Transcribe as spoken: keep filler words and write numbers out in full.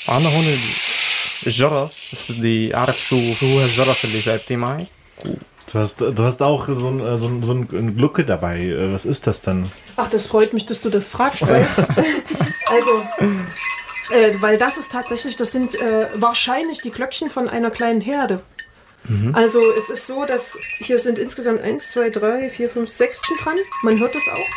عنا هون الجرس بس بدي أعرف شو شو هو الجرس اللي جايبتيه معي. Du hast, du hast auch so ein, so ein, so ein Glucke dabei. Was ist das denn? Ach, das freut mich, dass du das fragst. Also, äh, weil das ist tatsächlich, das sind äh, wahrscheinlich die Glöckchen von einer kleinen Herde. Mhm. Also es ist so, dass hier sind insgesamt eins, zwei, drei, vier, fünf, sechs dran. Man hört das auch.